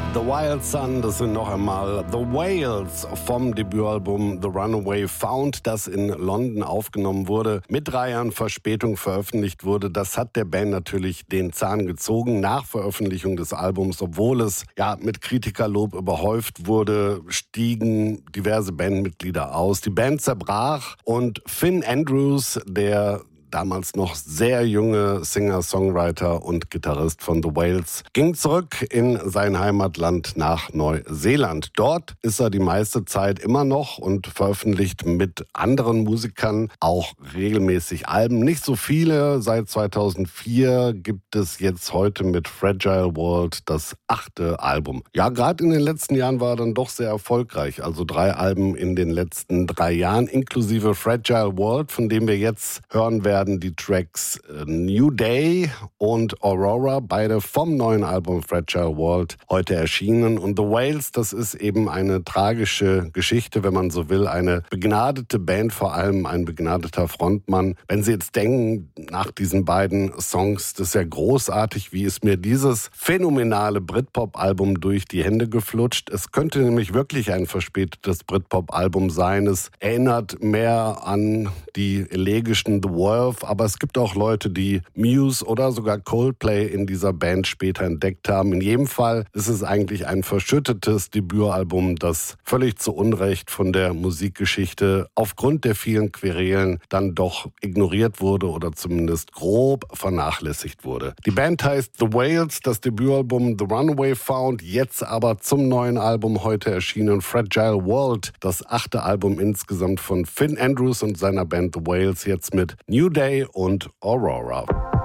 The Wild Sun, das sind noch einmal The Whales vom Debütalbum The Runaway Found, das in London aufgenommen wurde, mit 3 Jahren Verspätung veröffentlicht wurde. Das hat der Band natürlich den Zahn gezogen nach Veröffentlichung des Albums. Obwohl es mit Kritikerlob überhäuft wurde, stiegen diverse Bandmitglieder aus. Die Band zerbrach und Finn Andrews, der damals noch sehr junge Singer-Songwriter und Gitarrist von The Whales, ging zurück in sein Heimatland nach Neuseeland. Dort ist er die meiste Zeit immer noch und veröffentlicht mit anderen Musikern auch regelmäßig Alben. Nicht so viele. Seit 2004 gibt es jetzt heute mit Fragile World das 8. Album. Ja, gerade in den letzten Jahren war er dann doch sehr erfolgreich. Also 3 Alben in den letzten 3 Jahren, inklusive Fragile World, von dem wir jetzt hören werden. Die Tracks New Day und Aurora, beide vom neuen Album Fragile World, heute erschienen. Und The Whales, das ist eben eine tragische Geschichte, wenn man so will. Eine begnadete Band, vor allem ein begnadeter Frontmann. Wenn Sie jetzt denken, nach diesen beiden Songs, das ist ja großartig, wie ist mir dieses phänomenale Britpop-Album durch die Hände geflutscht. Es könnte nämlich wirklich ein verspätetes Britpop-Album sein. Es erinnert mehr an die elegischen The World, aber es gibt auch Leute, die Muse oder sogar Coldplay in dieser Band später entdeckt haben. In jedem Fall ist es eigentlich ein verschüttetes Debütalbum, das völlig zu Unrecht von der Musikgeschichte aufgrund der vielen Querelen dann doch ignoriert wurde oder zumindest grob vernachlässigt wurde. Die Band heißt The Whales, das Debütalbum The Runaway Found, jetzt aber zum neuen Album heute erschienen Fragile World, das 8. Album insgesamt von Finn Andrews und seiner Band The Whales, jetzt mit New Day und Aurora.